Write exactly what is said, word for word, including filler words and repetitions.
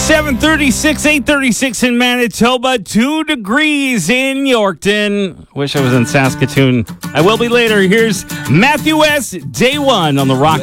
seven thirty-six, eight thirty-six in Manitoba, two degrees in Yorkton. Wish I was in Saskatoon. I will be later. Here's Matthew S. Day One on the Rock